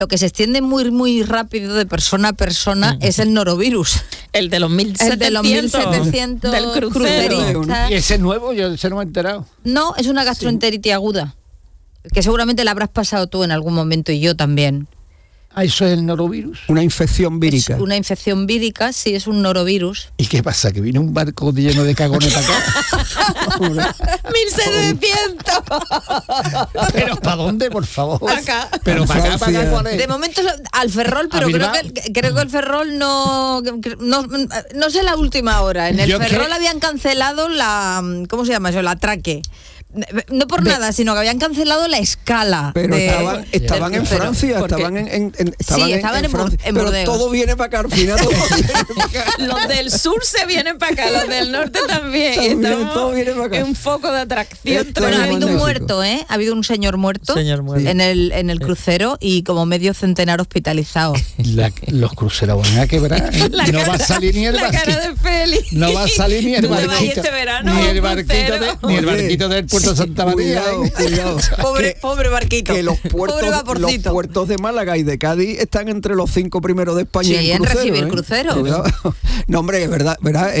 Lo que se extiende muy, muy rápido de persona a persona es el norovirus. El de los 1700 del crucero. Y ese es nuevo, yo ese no me he enterado. No, es una gastroenteritis aguda, que seguramente la habrás pasado tú en algún momento y yo también. Ah, eso es el norovirus. Una infección vírica. Es una infección vírica, sí, es un norovirus. ¿Y qué pasa? ¿Que viene un barco lleno de cagones para acá? 1700. ¿Pero para dónde, por favor? Acá. ¿Pero para acá, ¿cuál es? De momento al Ferrol, pero creo que el Ferrol no sé la última hora. En el Ferrol habían cancelado ¿cómo se llama eso? La atraque. No por nada, sino que habían cancelado la escala. Pero estaban en Francia, estaban en Francia, pero Burdeos. todo viene para acá al final. Los del sur se vienen para acá, los del norte también. Todo viene para acá. Es un foco de atracción. Bueno, ha habido un muerto, ¿eh? Ha habido un señor muerto, en el crucero y como medio centenar hospitalizado. Los cruceros van a quebrar. No va a salir ni el barquito. La cara de Félix. No va a salir ni el barquito. Este verano, ni el barquito del Puerto Santa María. Cuidado. Pobre barquito. Que los puertos de Málaga y de Cádiz están entre los 5 primeros de España en recibir cruceros. No, hombre, es verdad.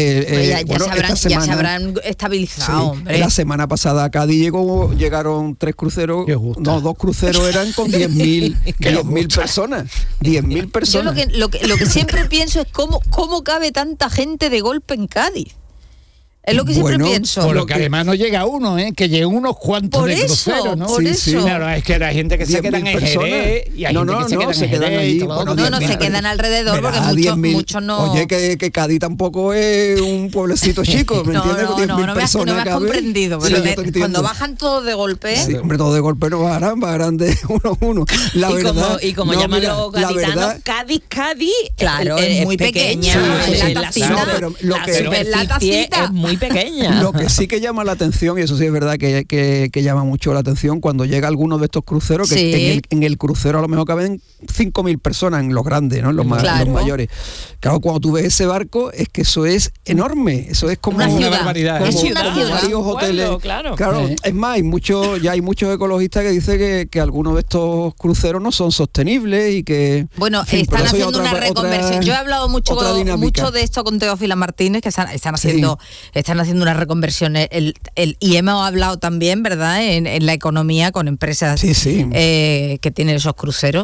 Ya se habrán estabilizado, hombre. La semana pasada a Cádiz llegaron 3 cruceros. 2 cruceros eran con 10.000 personas. 10.000 personas. Yo lo que siempre pienso es cómo cabe tanta gente de golpe en Cádiz. Es lo que siempre pienso. Por lo que además no llega uno, que lleguen unos cuantos de cruceros, ¿no? Por eso. Claro, es que hay gente que se quedan en Jerez y hay gente que se quedan allí. Se quedan alrededor porque muchos no... Oye, que Cádiz tampoco es un pueblecito chico, ¿me entiendes? No me has comprendido, pero cuando bajan todos de golpe... Sí, hombre, todos de golpe no bajarán de uno. Y como llaman los gaditanos, Cádiz, claro, es muy pequeña. La tacita es muy pequeña. Lo que sí que llama la atención, y eso sí es verdad que llama mucho la atención, cuando llega alguno de estos cruceros, que en el crucero a lo mejor caben 5.000 personas en los grandes, ¿no? Los mayores. Claro, cuando tú ves ese barco, es que eso es enorme, eso es como una barbaridad. Como ciudad. varios hoteles. Claro. Es más, hay muchos ecologistas que dicen que algunos de estos cruceros no son sostenibles y que... Bueno, están haciendo una reconversión. Yo he hablado mucho de esto con Teófila Martínez, que están haciendo una reconversión. Y hemos hablado también, ¿verdad?, en la economía con empresas que tienen esos cruceros.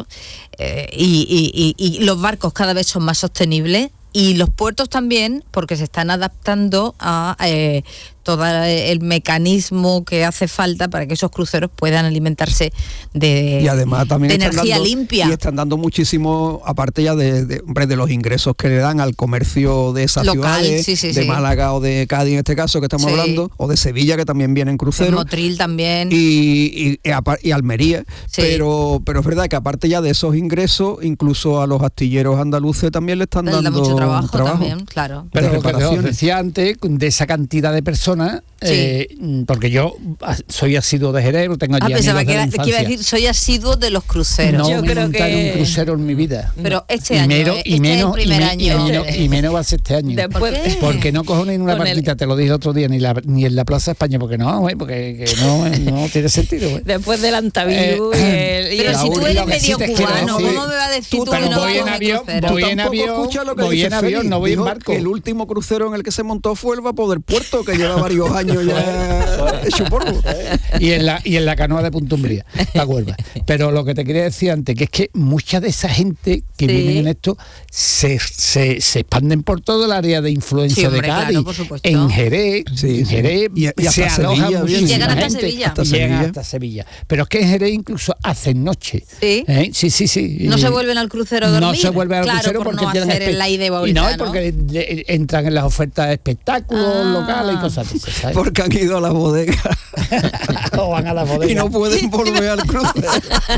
Y los barcos cada vez son más sostenibles. Y los puertos también, porque se están adaptando a todo el mecanismo que hace falta para que esos cruceros puedan alimentarse de energía limpia. Y están dando muchísimo, aparte ya de los ingresos que le dan al comercio de esas ciudades, de Málaga o de Cádiz en este caso que estamos hablando, o de Sevilla, que también vienen cruceros. Motril también. Y Almería. Pero es verdad que aparte ya de esos ingresos, incluso a los astilleros andaluces también le están dando mucho trabajo también, claro. Pero lo que os decía antes, de esa cantidad de personas, porque yo soy asiduo de Jerez, tengo allí pensaba amigos de la que infancia. iba a decir, soy asiduo de los cruceros. No, yo me creo montaron que un crucero en mi vida. Pero este año, y menos va a ser este año. ¿Por qué? Porque no cojo ni una barquita, te lo dije otro día, ni en la Plaza España, porque no tiene sentido. Después del Antavirus pero si tú eres medio cubano, ¿cómo me va a decir tú que no voy en avión, no voy en barco. El último crucero en el que se montó fue el Vapor del Puerto, que lleva varios años ya hecho polvo. Y en la canoa de Punta Umbría, la Huelva. Pero lo que te quería decir antes, que es que mucha de esa gente que vienen en esto se expanden por todo el área de influencia de Cádiz, en Jerez, y se alojan muchísima llegan hasta gente, Sevilla. Llegan hasta Sevilla. Pero es que en Jerez incluso hacen noche. Sí. No se vuelven al crucero a dormir. No se vuelven al crucero porque no tienen hacer la ida y vuelta. Y no, porque entran en las ofertas de espectáculos locales y cosas así, ¿sabes? Porque han ido a la bodega. O van a la bodega. Y no pueden volver al crucero.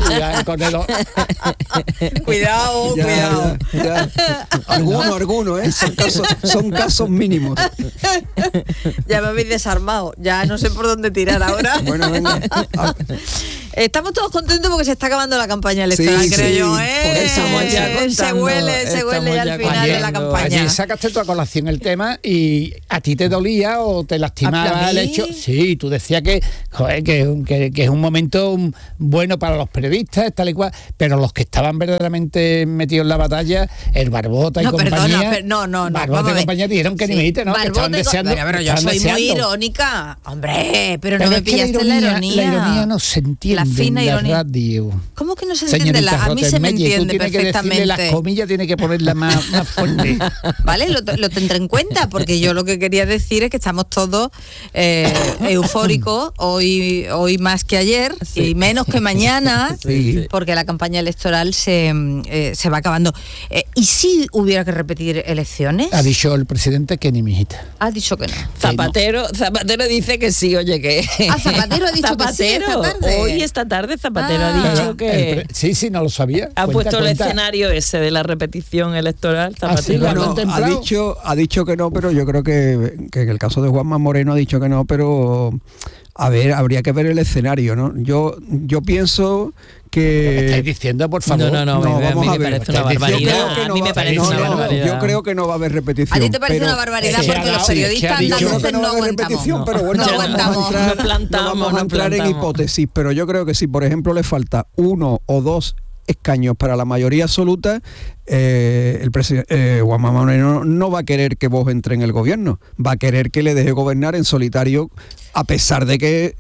Cuidado. Ya. Algunos, son casos mínimos. Ya me habéis desarmado. Ya no sé por dónde tirar ahora. Bueno, venga. Estamos todos contentos porque se está acabando la campaña electoral, creo yo, Por eso se huele ya al final de la campaña. Ayer sacaste tu a colación el tema y a ti te dolía o te lastimaba el hecho. Sí, tú decías que es un momento bueno para los periodistas, tal y cual, pero los que estaban verdaderamente metidos en la batalla, el Barbota y compañía. Barbota y compañía dijeron que ni me dijiste, ¿no? Que estaban deseando. Pero yo soy muy irónica. Hombre, pero no me pillaste la ironía. La ironía no se entiende. La fina ironía. Radio. ¿Cómo que no se entiende? A mí se me entiende perfectamente. Las comillas tiene que ponerla más fuerte. Vale, lo tendré en cuenta, porque yo lo que quería decir es que estamos todos eufóricos, hoy más que ayer, y menos que mañana, porque la campaña electoral se va acabando. ¿Y si hubiera que repetir elecciones? Ha dicho el presidente que ni, mijita. Ha dicho que no. Zapatero dice que sí, oye, que... Zapatero ha dicho que sí esta tarde. Esta tarde Zapatero ha dicho que... Sí, no lo sabía. Ha puesto el escenario ese de la repetición electoral, Zapatero. Ha dicho que no, pero yo creo que en el caso de Juanma Moreno ha dicho que no, pero a ver, habría que ver el escenario, ¿no? Yo pienso que... ¿Lo estáis diciendo, por favor? No, a mí me parece una barbaridad. A mí me parece una barbaridad. Yo creo que no va a haber repetición. A ti te parece una barbaridad porque los periodistas andaluces no aguantamos. Pero bueno, no vamos a entrar en hipótesis, pero yo creo que si, por ejemplo, le falta 1 o 2 escaños para la mayoría absoluta, el presidente Juanma Moreno no va a querer que Vox entre en el gobierno, va a querer que le deje gobernar en solitario, a pesar de que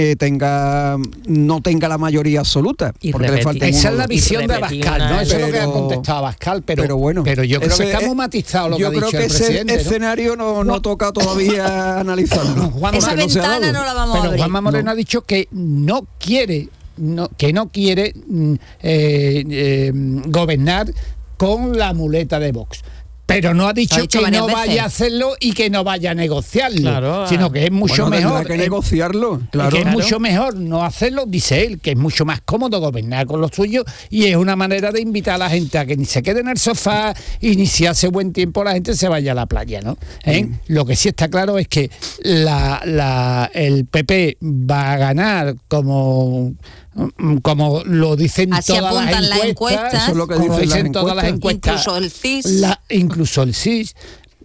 no tenga la mayoría absoluta. Porque le falta esa es la visión de Abascal, ¿no? Eso es lo que ha contestado Abascal, pero bueno, pero yo creo que está muy matizado lo que ha dicho el presidente. Yo creo que ese escenario no toca todavía analizarlo. Esa ventana no la vamos a abrir. Pero Juanma Moreno ha dicho que no quiere gobernar con la muleta de Vox. Pero no ha dicho que no vaya a hacerlo y que no vaya a negociarlo, sino que es mucho mejor que negociarlo, que es mucho mejor no hacerlo, dice él, que es mucho más cómodo gobernar con lo suyo y es una manera de invitar a la gente a que ni se quede en el sofá y ni si hace buen tiempo la gente se vaya a la playa, ¿no? Lo que sí está claro es que el PP va a ganar como lo dicen así todas las encuestas, eso es lo que dicen todas las encuestas, incluso el CIS,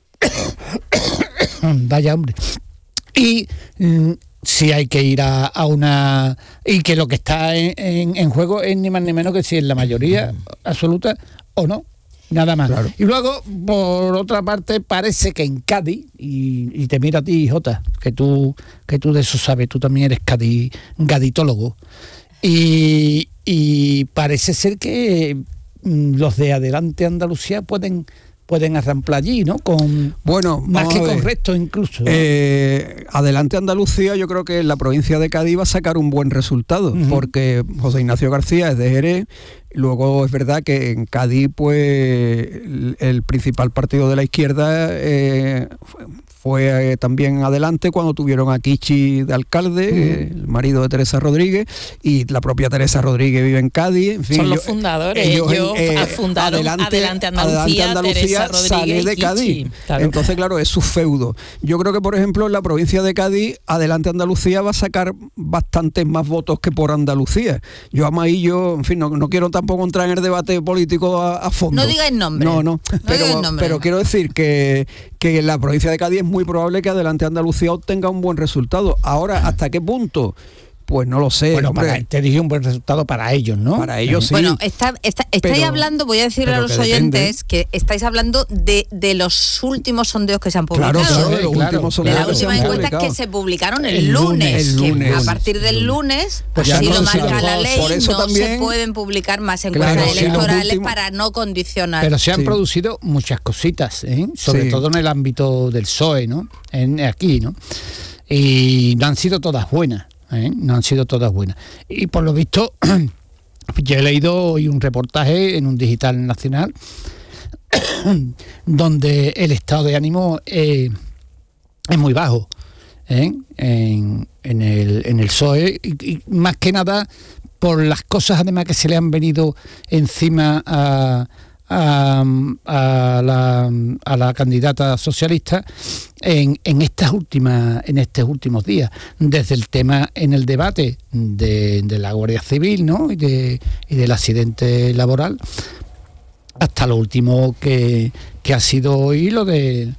vaya hombre, y si hay que ir a una, y que lo que está en juego es ni más ni menos que si es la mayoría absoluta o no, nada más. Claro. Y luego, por otra parte, parece que en Cádiz, y te miro a ti, Jota, que tú de eso sabes, tú también eres gaditólogo, y parece ser que los de Adelante Andalucía pueden arramplar allí, ¿no? Más que con resto incluso, ¿no? Adelante Andalucía, yo creo que la provincia de Cádiz va a sacar un buen resultado, porque José Ignacio García es de Jerez. Luego es verdad que en Cádiz, pues, el principal partido de la izquierda fue también Adelante cuando tuvieron a Kichi de alcalde, el marido de Teresa Rodríguez, y la propia Teresa Rodríguez vive en Cádiz. En fin, son los fundadores, ellos fundaron Adelante Andalucía, Teresa Rodríguez sale de Cádiz. Claro. Entonces, claro, es su feudo. Yo creo que, por ejemplo, en la provincia de Cádiz, Adelante Andalucía va a sacar bastantes más votos que por Andalucía. En fin, no quiero tampoco entrar en el debate político a fondo. No digáis nombre. No. Pero quiero decir que en la provincia de Cádiz es muy probable que Adelante Andalucía obtenga un buen resultado. Ahora, ¿hasta qué punto? Pues no lo sé. Bueno, te dije un buen resultado para ellos, ¿no? Para ellos sí. Bueno, estáis hablando, voy a decirle a los oyentes que estáis hablando de los últimos sondeos que se han publicado. Claro, los últimos sondeos. De las últimas encuestas que se publicaron el lunes. Que a partir del lunes, pues si lo marca la ley, no se pueden publicar más encuestas electorales para no condicionar. Pero se han producido muchas cositas, sobre todo en el ámbito del PSOE, ¿no? Aquí, ¿no? Y no han sido todas buenas. No han sido todas buenas. Y por lo visto, yo he leído hoy un reportaje en un digital nacional donde el estado de ánimo es muy bajo en el PSOE y más que nada por las cosas además que se le han venido encima a la candidata socialista en estos últimos días, desde el tema en el debate de la Guardia Civil, ¿no? y del accidente laboral, hasta lo último que ha sido hoy lo de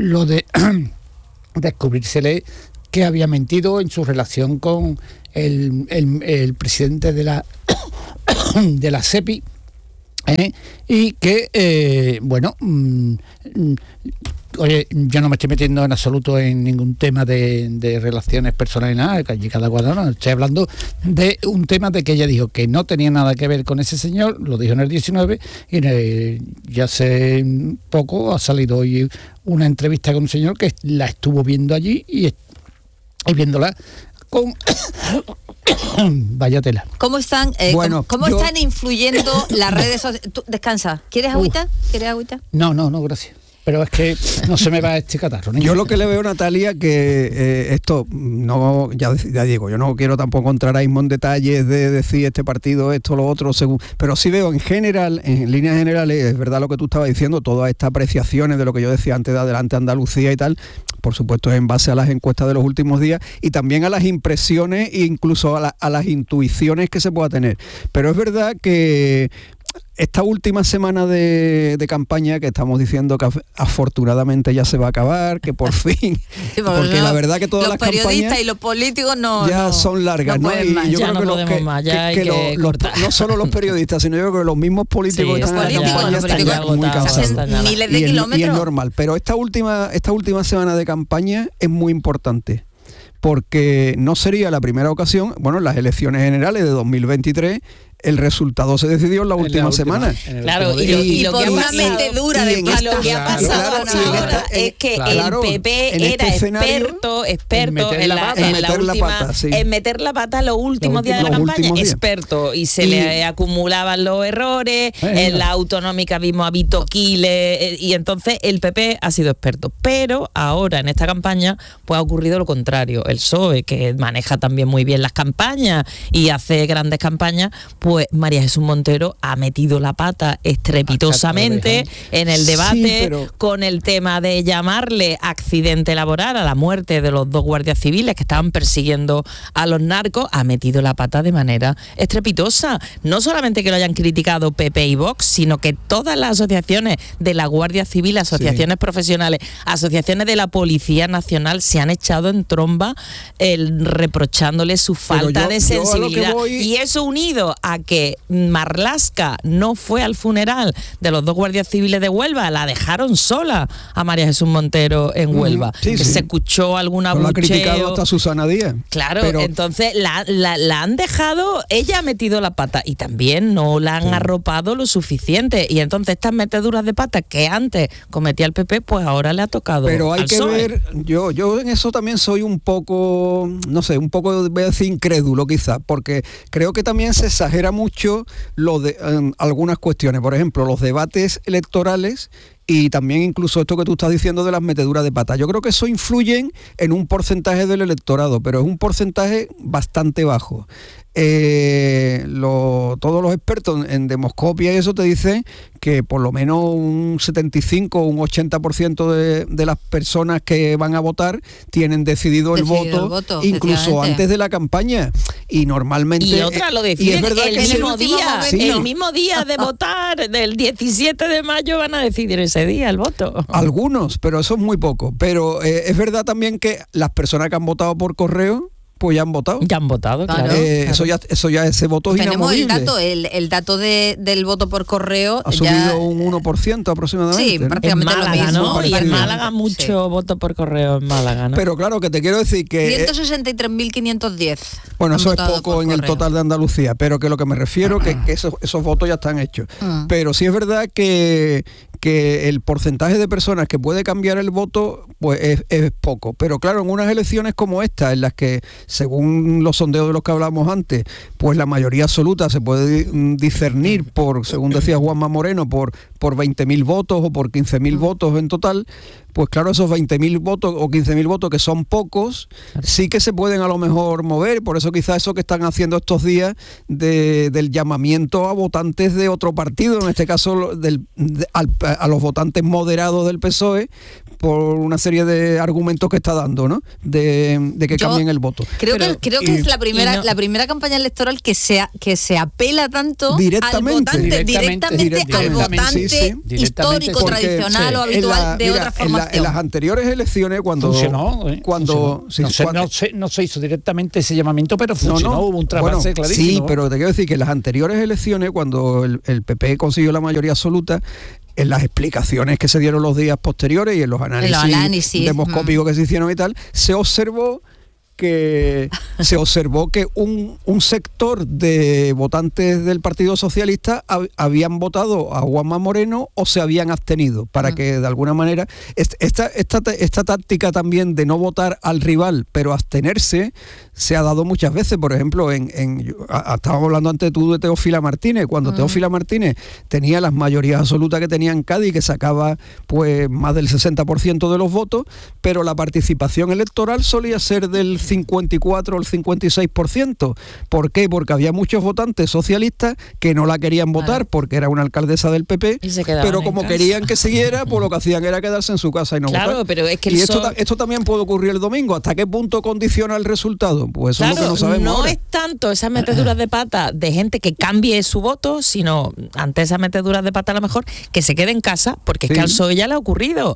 descubrírsele que había mentido en su relación con el presidente de la SEPI, y que oye, yo no me estoy metiendo en absoluto en ningún tema de relaciones personales, nada, que allí cada cual, no, estoy hablando de un tema de que ella dijo que no tenía nada que ver con ese señor, lo dijo en el 19, y ya hace poco ha salido hoy una entrevista con un señor que la estuvo viendo allí y viéndola con vaya tela. ¿Cómo están están influyendo las redes sociales? Descansa. ¿Quieres agüita? No, gracias. Pero es que no se me va este catarro. Yo lo que le veo, Natalia, que esto no, ya digo, yo no quiero tampoco entrar ahí en detalles de decir este partido, esto, lo otro, según, pero sí veo en general, en líneas generales, es verdad lo que tú estabas diciendo, todas estas apreciaciones de lo que yo decía antes de Adelante Andalucía y tal, por supuesto en base a las encuestas de los últimos días y también a las impresiones e incluso a las intuiciones que se pueda tener. Pero es verdad que esta última semana de campaña, que estamos diciendo que afortunadamente ya se va a acabar, que por fin, sí, porque la verdad que todas las campañas... Los periodistas y los políticos son largas, ¿no? Y yo creo que no solo los periodistas, sino yo creo que los mismos políticos que están en la campaña están ya muy cansados. Miles de kilómetros. Y es normal, pero esta última semana de campaña es muy importante, porque no sería la primera ocasión, bueno, las elecciones generales de 2023, el resultado se decidió en la última semana. Claro, y por una metedura de lo que ha pasado ahora es que el PP era experto en meter la pata los últimos días de la campaña, experto, y se le acumulaban los errores, en la autonómica vimos a Vito Quiles, y entonces el PP ha sido experto. Pero ahora en esta campaña pues ha ocurrido lo contrario. El PSOE, que maneja también muy bien las campañas y hace grandes campañas, pues María Jesús Montero ha metido la pata estrepitosamente en el debate, con el tema de llamarle accidente laboral a la muerte de los 2 guardias civiles que estaban persiguiendo a los narcos. Ha metido la pata de manera estrepitosa. No solamente que lo hayan criticado PP y Vox, sino que todas las asociaciones de la Guardia Civil, asociaciones profesionales, asociaciones de la Policía Nacional se han echado en tromba reprochándole su falta de sensibilidad. Y eso unido a que Marlaska no fue al funeral de los 2 guardias civiles de Huelva, la dejaron sola a María Jesús Montero en Huelva. Se escuchó alguna abucheo. La ha criticado hasta Susana Díaz. Claro, entonces la han dejado, ella ha metido la pata y también no la han arropado lo suficiente. Y entonces estas meteduras de pata que antes cometía el PP, pues ahora le ha tocado. Pero hay al que PSOE. ver, yo en eso también soy un poco, no sé, voy a decir incrédulo quizás, porque creo que también se exagera mucho lo de algunas cuestiones, por ejemplo, los debates electorales y también incluso esto que tú estás diciendo de las meteduras de pata. Yo creo que eso influye en un porcentaje del electorado, pero es un porcentaje bastante bajo. Todos los expertos en demoscopia y eso te dicen que por lo menos un 75 o un 80% de las personas que van a votar tienen decidido el voto incluso antes de la campaña, y normalmente y otra lo deciden el mismo día de votar, del 17 de mayo van a decidir ese día el voto. Algunos, pero eso es muy poco. Pero es verdad también que las personas que han votado por correo pues ya han votado. Ya han votado, claro. Eso ya ese voto es inamovible. Tenemos el dato del voto por correo. Ha subido un 1% aproximadamente. Sí, prácticamente en Málaga, lo mismo. ¿no? Y en Málaga mucho voto por correo en Málaga, ¿no? Pero claro, que te quiero decir que... 163.510. Bueno, eso es poco en el total de Andalucía, pero que lo que me refiero que esos votos ya están hechos. Pero sí es verdad que el porcentaje de personas que puede cambiar el voto pues es poco. Pero claro, en unas elecciones como esta, en las que según los sondeos de los que hablábamos antes, pues la mayoría absoluta se puede discernir por, según decía Juanma Moreno, por 20.000 votos o por 15.000 votos en total. Pues claro, esos 20.000 votos o 15.000 votos, que son pocos, sí que se pueden a lo mejor mover. Por eso quizás eso que están haciendo estos días del llamamiento a votantes de otro partido, en este caso a los votantes moderados del PSOE, por una serie de argumentos que está dando, ¿no? De que cambien el voto. Creo que es la primera campaña electoral que se apela tanto al votante, directamente al votante histórico, tradicional o habitual de otra formación. En las anteriores elecciones, cuando funcionó, no se hizo directamente ese llamamiento, pero funcionó, hubo un trasvase clarísimo. Sí, pero te quiero decir que en las anteriores elecciones, cuando el PP consiguió la mayoría absoluta, en las explicaciones que se dieron los días posteriores y en los análisis demoscópicos que se hicieron y tal, se observó que un sector de votantes del Partido Socialista habían votado a Juanma Moreno o se habían abstenido, para que de alguna manera esta táctica también de no votar al rival pero abstenerse se ha dado muchas veces. Por ejemplo, estábamos hablando antes tú de Teófila Martínez, cuando Teófila Martínez tenía las mayorías absolutas que tenía en Cádiz, que sacaba pues más del 60% de los votos, pero la participación electoral solía ser del 54 o el 56%. ¿Por qué? Porque había muchos votantes socialistas que no la querían votar porque era una alcaldesa del PP, pero como querían que siguiera, pues lo que hacían era quedarse en su casa y no votar. Pero es que esto también puede ocurrir el domingo. ¿Hasta qué punto condiciona el resultado? Pues eso es lo que no sabemos. No ahora es tanto esas meteduras de pata de gente que cambie su voto, sino ante esas meteduras de pata a lo mejor que se quede en casa, porque es que al PSOE ya le ha ocurrido.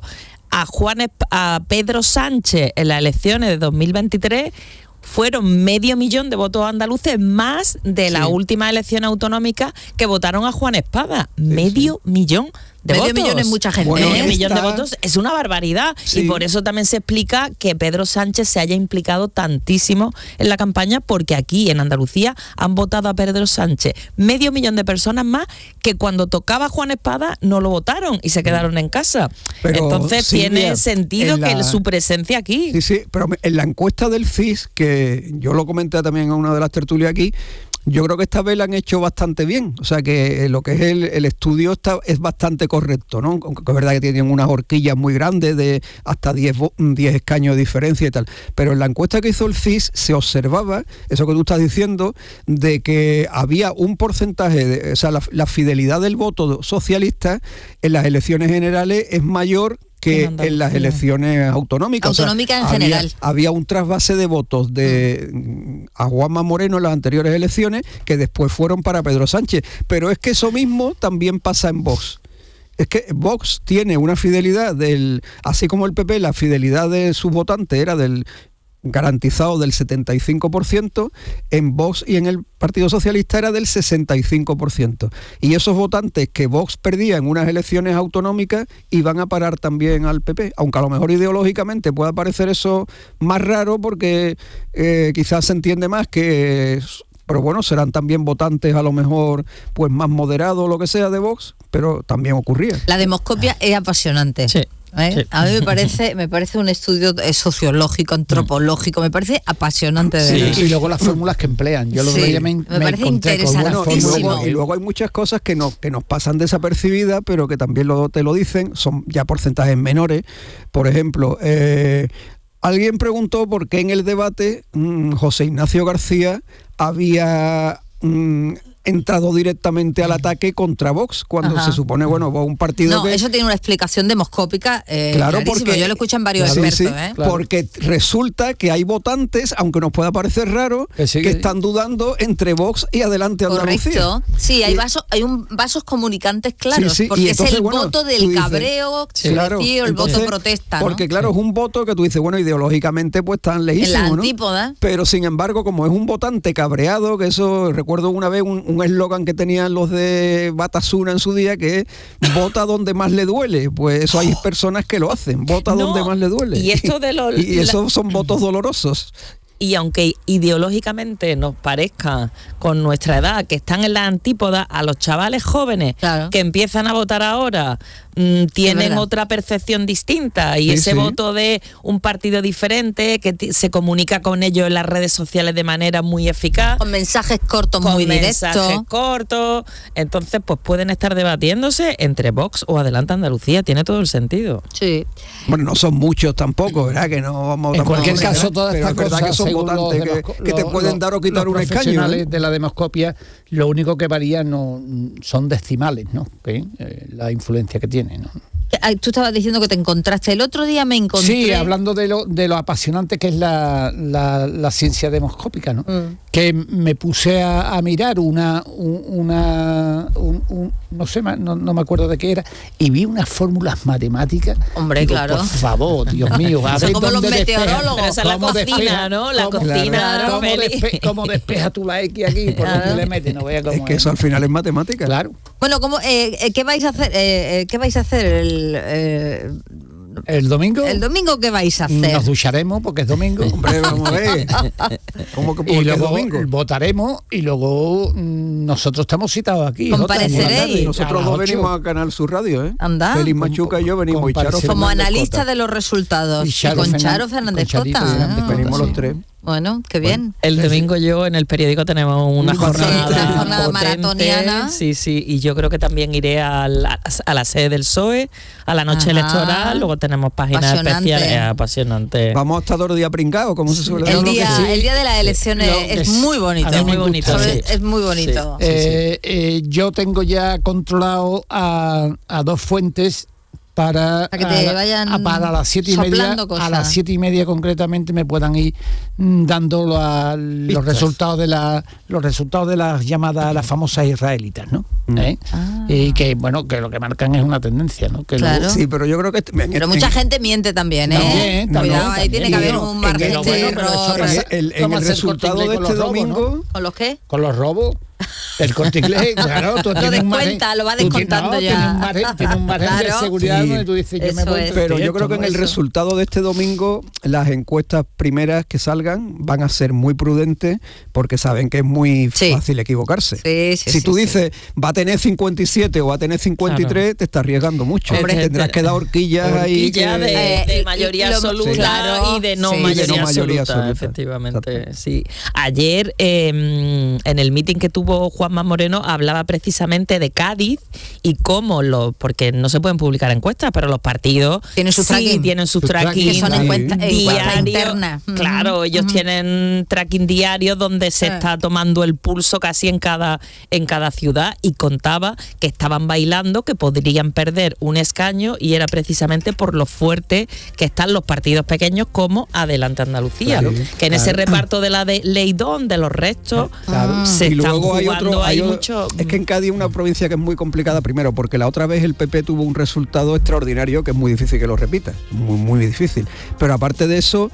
A Pedro Sánchez en las elecciones de 2023 fueron 500.000 de votos andaluces más de la última elección autonómica que votaron a Juan Espada. 500.000 de votos. 500.000 es mucha gente. Bueno, 500.000 de votos es una barbaridad. Y por eso también se explica que Pedro Sánchez se haya implicado tantísimo en la campaña, porque aquí en Andalucía han votado a Pedro Sánchez 500.000 de personas más que cuando tocaba Juan Espada no lo votaron y se quedaron en casa. Pero, entonces tiene sentido que su presencia aquí. Sí, pero en la encuesta del CIS, que yo lo comenté también en una de las tertulias aquí, yo creo que esta vez la han hecho bastante bien. O sea que lo que es el estudio es bastante correcto, ¿no? Aunque es verdad que tienen unas horquillas muy grandes de hasta 10 escaños de diferencia y tal. Pero en la encuesta que hizo el CIS se observaba, eso que tú estás diciendo, de que había un porcentaje, o sea, la fidelidad del voto socialista en las elecciones generales es mayor que en las elecciones autonómicas. Autonómicas en general. Había un trasvase de votos a Juanma Moreno en las anteriores elecciones que después fueron para Pedro Sánchez. Pero es que eso mismo también pasa en Vox. Es que Vox tiene una fidelidad así como el PP, la fidelidad de sus votantes era garantizado del 75%, en Vox y en el Partido Socialista era del 65%. Y esos votantes que Vox perdía en unas elecciones autonómicas iban a parar también al PP, aunque a lo mejor ideológicamente pueda parecer eso más raro porque quizás se entiende más que... Pero bueno, serán también votantes a lo mejor pues más moderados o lo que sea de Vox, pero también ocurría. La demoscopia es apasionante. Sí. Sí. A mí me parece un estudio sociológico, antropológico, me parece apasionante de verdad. Y luego las fórmulas que emplean. Yo lo me parece interesantísimo. Y luego hay muchas cosas que nos pasan desapercibidas, pero que también te lo dicen, son ya porcentajes menores. Por ejemplo, alguien preguntó por qué en el debate José Ignacio García había entrado directamente al ataque contra Vox, cuando se supone, un partido que... eso tiene una explicación demoscópica claro, porque yo lo escucho en varios expertos. Claro. Porque resulta que hay votantes, aunque nos pueda parecer raro, que están dudando entre Vox y Adelante Andalucía. Correcto. Sí, hay vasos comunicantes claros, porque entonces, es el voto del cabreo, el voto protesta, ¿no? Porque claro, es un voto que tú dices, ideológicamente pues están leísimos, en la antípoda, ¿no? Pero sin embargo, como es un votante cabreado, que eso, recuerdo una vez un eslogan que tenían los de Batasuna en su día, que es vota donde más le duele. Pues eso hay personas que lo hacen, vota donde más le duele. Y esto de y esos son votos dolorosos. y aunque ideológicamente nos parezca con nuestra edad que están en la antípoda, a los chavales jóvenes que empiezan a votar ahora tienen otra percepción distinta y ese voto de un partido diferente que se comunica con ellos en las redes sociales de manera muy eficaz, con mensajes cortos, muy directos, entonces pues pueden estar debatiéndose entre Vox o Adelante Andalucía, tiene todo el sentido. Sí. Bueno, no son muchos tampoco, ¿verdad? Que no vamos. En cualquier caso, todas estas cosas que son votantes que te pueden dar o quitar un escaño. Los profesionales de la demoscopia, lo único que varía no son decimales, ¿no? La influencia que tiene, ¿no? Tú estabas diciendo que te encontraste. El otro día me encontré... Sí, hablando de lo apasionante que es la ciencia demoscópica, ¿no? Que me puse a mirar no me acuerdo de qué era, y vi unas fórmulas matemáticas. Hombre, digo, claro. Por favor, Dios mío. A ver como los meteorólogos. Esa es la cocina, ¿no? La cocina. ¿Cómo despeja tú la X aquí? ¿Por dónde le metes? No vea cómo es que eso al final es matemática. Claro. Bueno, ¿qué vais a hacer? ¿Qué vais a hacer el domingo? ¿El domingo qué vais a hacer? Nos ducharemos porque es domingo. Hombre, vamos a ver. ¿Cómo que y luego votaremos y luego nosotros estamos citados aquí. Compareceréis. Nosotros dos venimos a Canal Sur Radio, ¿eh? Anda. Félix Machuca y yo venimos. Y Charo como analistas de los resultados. Y con Charo Fernández Cota. Venimos los tres. Bueno, qué bien. El domingo yo en el periódico tenemos una jornada maratoniana. Sí, y yo creo que también iré a la sede del PSOE, a la noche electoral, luego tenemos páginas especiales, apasionante. Vamos a estar todo el día pringados, como se suele decir. El día de las elecciones es muy bonito. Es muy bonito. Es muy bonito. Yo tengo ya controlado a dos fuentes para que te vayan para las 7:30, a las 7:30 concretamente me puedan ir dando los resultados de las llamadas, las famosas israelitas, ¿no? Y que bueno, que lo que marcan es una tendencia, ¿no? Que claro. Sí, pero yo creo que pero mucha gente miente también, ¿eh? Cuidado, ahí tiene que haber un margen de error. En el resultado de este domingo, ¿con los qué? Con los robos. El Corte Inglés, claro, tú lo descuenta, lo va descontando ya. Tiene un margen de seguridad donde tú dices, yo me voy. Pero yo creo que en el resultado de este domingo, las encuestas primeras que salgan van a ser muy prudentes porque saben que es muy fácil equivocarse. Si tú dices, va a tener 57 o va a tener 53, te estás arriesgando mucho. Tendrás que dar horquillas ahí. De mayoría absoluta y de no mayoría absoluta, efectivamente. Sí. Ayer, en el meeting que tuvo Juanma Moreno, hablaba precisamente de Cádiz y cómo porque no se pueden publicar encuestas, pero los partidos tienen sus tracking, que son encuestas internas. Claro, ellos tienen tracking diarios donde se está tomando el pulso casi en cada ciudad, y contaba que estaban bailando, que podrían perder un escaño, y era precisamente por lo fuerte que están los partidos pequeños como Adelante Andalucía, que en ese reparto de la de Leidón, de los restos, se están jugando mucho. Es que en Cádiz es una provincia que es muy complicada, primero porque la otra vez el PP tuvo un resultado extraordinario que es muy difícil que lo repita, muy, muy difícil. Pero aparte de eso,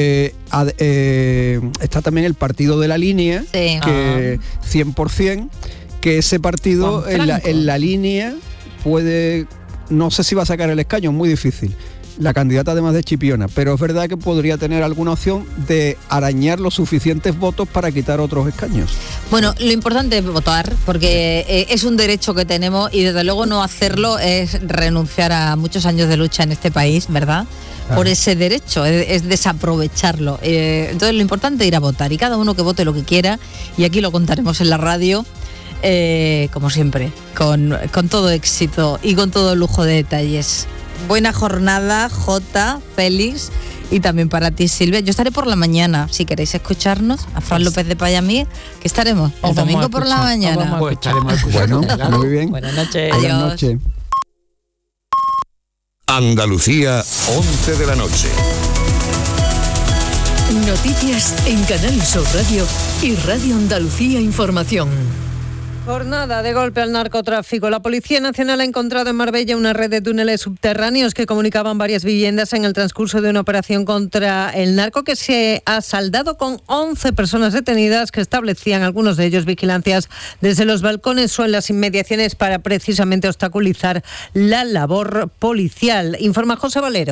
está también el partido de La Línea, que 100%, que ese partido en la Línea puede, no sé si va a sacar el escaño, es muy difícil. La candidata además de Chipiona, pero es verdad que podría tener alguna opción de arañar los suficientes votos para quitar otros escaños. Bueno, lo importante es votar, porque es un derecho que tenemos, y desde luego no hacerlo es renunciar a muchos años de lucha en este país, ¿verdad? Por ese derecho, es desaprovecharlo. Entonces lo importante es ir a votar, y cada uno que vote lo que quiera, y aquí lo contaremos en la radio. Como siempre, con todo éxito y con todo lujo de detalles. Buena jornada, Jota, Félix, y también para ti, Silvia. Yo estaré por la mañana, si queréis escucharnos, a Fran López de Payamí, que estaremos el domingo por la mañana. Pues estaremos escuchando. Bueno, muy bien. Buenas noches. Adiós. Buenas noches. Andalucía, 11 de la noche. Noticias en Canal Sur Radio y Radio Andalucía Información. Jornada de golpe al narcotráfico. La Policía Nacional ha encontrado en Marbella una red de túneles subterráneos que comunicaban varias viviendas en el transcurso de una operación contra el narco que se ha saldado con 11 personas detenidas, que establecían, algunos de ellos, vigilancias desde los balcones o en las inmediaciones para precisamente obstaculizar la labor policial. Informa José Valero.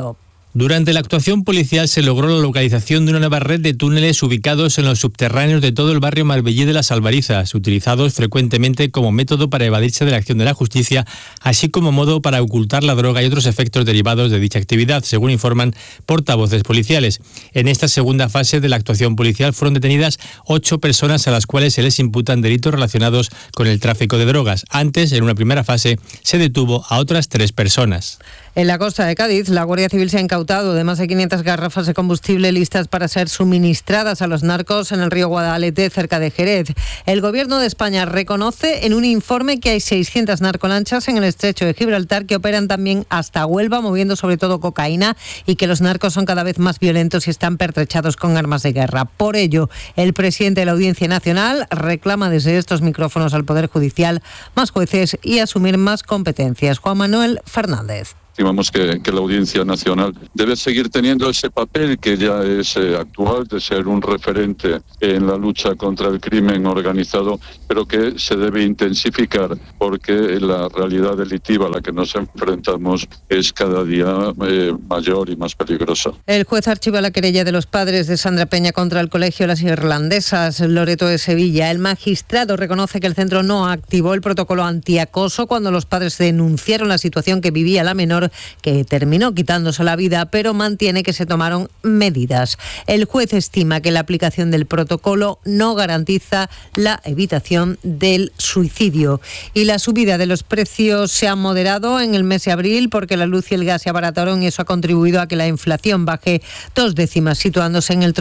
Durante la actuación policial se logró la localización de una nueva red de túneles ubicados en los subterráneos de todo el barrio marbellí de Las Albarizas, utilizados frecuentemente como método para evadirse de la acción de la justicia, así como modo para ocultar la droga y otros efectos derivados de dicha actividad, según informan portavoces policiales. En esta segunda fase de la actuación policial fueron detenidas 8 personas a las cuales se les imputan delitos relacionados con el tráfico de drogas. Antes, en una primera fase, se detuvo a otras 3 personas. En la costa de Cádiz, la Guardia Civil se ha incautado de más de 500 garrafas de combustible listas para ser suministradas a los narcos en el río Guadalete, cerca de Jerez. El Gobierno de España reconoce en un informe que hay 600 narcolanchas en el estrecho de Gibraltar que operan también hasta Huelva, moviendo sobre todo cocaína, y que los narcos son cada vez más violentos y están pertrechados con armas de guerra. Por ello, el presidente de la Audiencia Nacional reclama desde estos micrófonos al Poder Judicial más jueces y asumir más competencias. Juan Manuel Fernández. Estimamos que la Audiencia Nacional debe seguir teniendo ese papel que ya es actual, de ser un referente en la lucha contra el crimen organizado, pero que se debe intensificar porque la realidad delictiva a la que nos enfrentamos es cada día mayor y más peligrosa. El juez archiva la querella de los padres de Sandra Peña contra el Colegio Las Irlandesas, Loreto de Sevilla. El magistrado reconoce que el centro no activó el protocolo antiacoso cuando los padres denunciaron la situación que vivía la menor, que terminó quitándose la vida, pero mantiene que se tomaron medidas. El juez estima que la aplicación del protocolo no garantiza la evitación del suicidio. Y la subida de los precios se ha moderado en el mes de abril porque la luz y el gas se abarataron y eso ha contribuido a que la inflación baje 2 décimas, situándose en el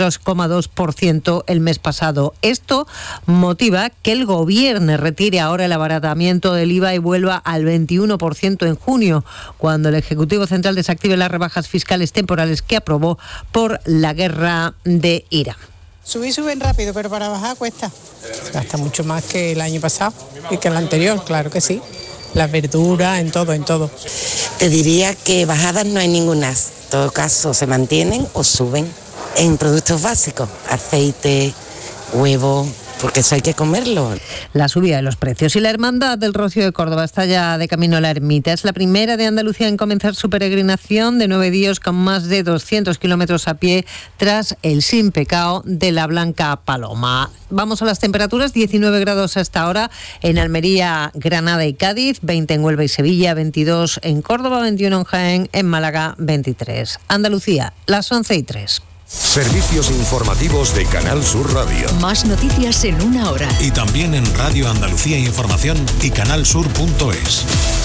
3,2% el mes pasado. Esto motiva que el Gobierno retire ahora el abaratamiento del IVA y vuelva al 21% en junio, cuando el Ejecutivo Central desactive las rebajas fiscales temporales que aprobó por la guerra de Irán. Suben rápido, pero para bajar cuesta. Gasta mucho más que el año pasado y que el anterior, claro que sí. Las verduras, en todo. Te diría que bajadas no hay ninguna. En todo caso, se mantienen o suben en productos básicos, aceite, huevo, porque eso hay que comerlo. La subida de los precios. Y la Hermandad del Rocío de Córdoba está ya de camino a la ermita. Es la primera de Andalucía en comenzar su peregrinación de 9 días con más de 200 kilómetros a pie tras el Sin Pecado de la Blanca Paloma. Vamos a las temperaturas: 19 grados hasta ahora en Almería, Granada y Cádiz, 20 en Huelva y Sevilla, 22 en Córdoba, 21 en Jaén, en Málaga 23. Andalucía, las 11:03. Servicios informativos de Canal Sur Radio. Más noticias en una hora. Y también en Radio Andalucía Información y canalsur.es.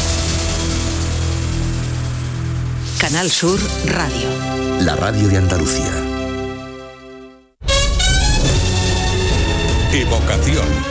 Canal Sur Radio. La radio de Andalucía. Evocación.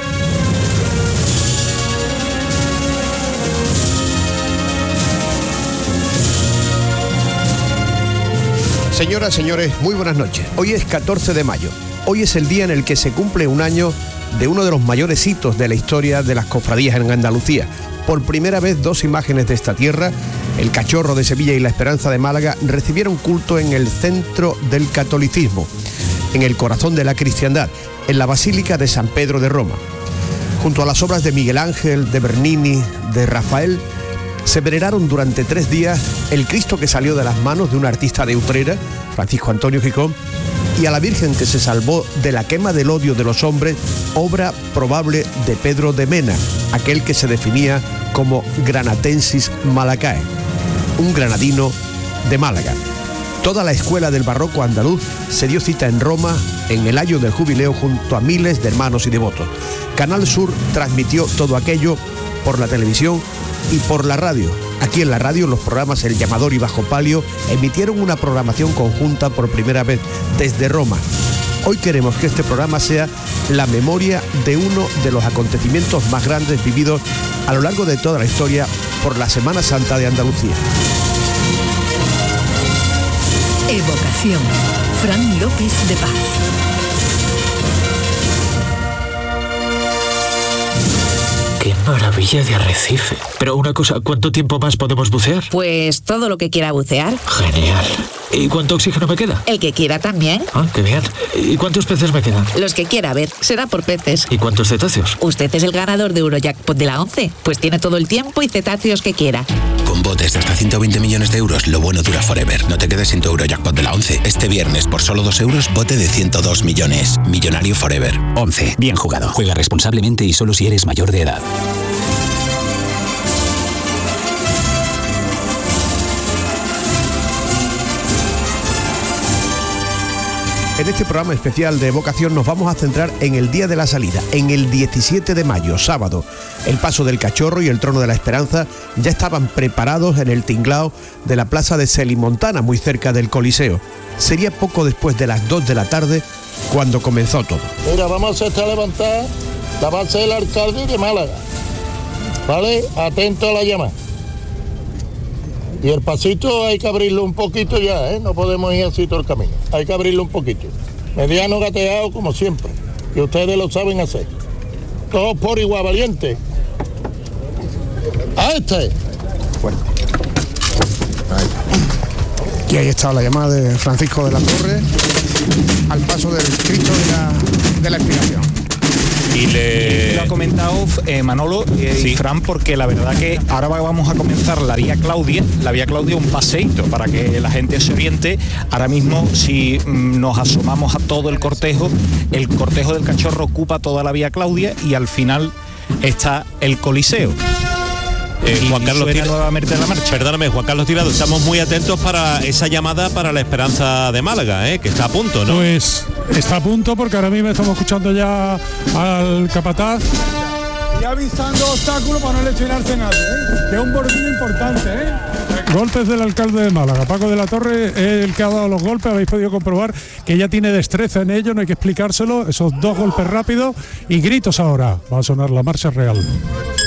Señoras, señores, muy buenas noches. Hoy es 14 de mayo. Hoy es el día en el que se cumple un año de uno de los mayores hitos de la historia de las cofradías en Andalucía. Por primera vez, 2 imágenes de esta tierra, el Cachorro de Sevilla y la Esperanza de Málaga, recibieron culto en el centro del catolicismo, en el corazón de la cristiandad, en la Basílica de San Pedro de Roma. Junto a las obras de Miguel Ángel, de Bernini, de Rafael, se veneraron durante 3 días el Cristo que salió de las manos de un artista de Utrera, Francisco Antonio Gijón, y a la Virgen que se salvó de la quema del odio de los hombres, obra probable de Pedro de Mena, aquel que se definía como Granatensis Malacae, un granadino de Málaga. Toda la escuela del barroco andaluz se dio cita en Roma en el año del jubileo junto a miles de hermanos y devotos. Canal Sur transmitió todo aquello por la televisión y por la radio. Aquí en la radio los programas El Llamador y Bajo Palio emitieron una programación conjunta por primera vez desde Roma. Hoy queremos que este programa sea la memoria de uno de los acontecimientos más grandes vividos a lo largo de toda la historia por la Semana Santa de Andalucía. Evocación. Fran López de Paz. ¡Qué maravilla de arrecife! Pero una cosa, ¿cuánto tiempo más podemos bucear? Pues todo lo que quiera bucear. Genial. ¿Y cuánto oxígeno me queda? El que quiera también. Ah, qué bien. ¿Y cuántos peces me quedan? Los que quiera, a ver, será por peces. ¿Y cuántos cetáceos? Usted es el ganador de Eurojackpot de la 11. Pues tiene todo el tiempo y cetáceos que quiera. Con Botes de hasta 120 millones de euros, lo bueno dura forever. No te quedes sin tu Eurojackpot de la 11. Este viernes, por solo 2 euros, bote de 102 millones. Millonario forever. 11. Bien jugado. Juega responsablemente y solo si eres mayor de edad. En este programa especial de Vocación nos vamos a centrar en el día de la salida, en el 17 de mayo, sábado. El paso del Cachorro y el Trono de la Esperanza ya estaban preparados en el tinglao de la plaza de Celimontana, muy cerca del Coliseo. Sería poco después de las 2 de la tarde cuando comenzó todo. Mira, vamos a hacer esta levantada, la va a hacer el alcalde de Málaga. ¿Vale? Atento a la llamada. Y el pasito hay que abrirlo un poquito ya, ¿eh? No podemos ir así todo el camino. Hay que abrirlo un poquito. Mediano gateado como siempre. Y ustedes lo saben hacer. Todos por igual, valiente. ¡A este! Bueno. Y ahí está la llamada de Francisco de la Torre al paso del Cristo de la Expiración. Y lo ha comentado Manolo y Fran, porque la verdad que ahora vamos a comenzar la Vía Claudia, un paseíto para que la gente se oriente. Ahora mismo, si nos asomamos a todo el cortejo del Cachorro ocupa toda la Vía Claudia y al final está el Coliseo. Juan Carlos nuevamente la marcha. Perdóname, Juan Carlos Tirado, estamos muy atentos para esa llamada para la Esperanza de Málaga, que está a punto, ¿no? Pues está a punto, porque ahora mismo estamos escuchando ya al capataz. Y avisando obstáculos para no lesionarse nadie, que es un bordillo importante, Golpes del alcalde de Málaga, Paco de la Torre, es el que ha dado los golpes. Habéis podido comprobar que ya tiene destreza en ello, no hay que explicárselo. Esos 2 golpes rápidos y gritos ahora. Va a sonar la marcha real.